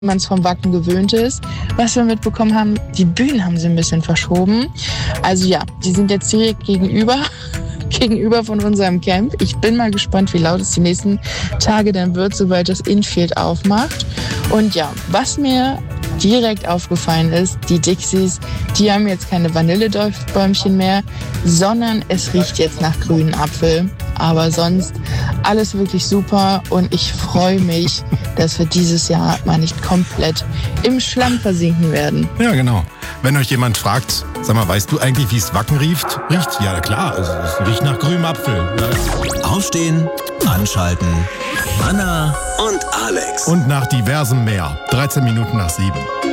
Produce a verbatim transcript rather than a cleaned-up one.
man es vom Wacken gewöhnt ist. Was wir mitbekommen haben, die Bühnen haben sie ein bisschen verschoben. Also ja, die sind jetzt direkt gegenüber, gegenüber von unserem Camp. Ich bin mal gespannt, wie laut es die nächsten Tage dann wird, sobald das Infield aufmacht. Und ja, was mir direkt aufgefallen ist, die Dixies, die haben jetzt keine Vanilledorfbäumchen mehr, sondern es riecht jetzt nach grünen Apfel. Aber sonst alles wirklich super und ich freue mich, dass wir dieses Jahr mal nicht komplett im Schlamm versinken werden. Ja, genau. Wenn euch jemand fragt, sag mal, weißt du eigentlich, wie es Wacken riecht? Riecht? Ja, klar, es, es riecht nach grünem Apfel. Ja. Aufstehen, anschalten. Anna und Alex. Und nach diversem mehr. dreizehn Minuten nach sieben.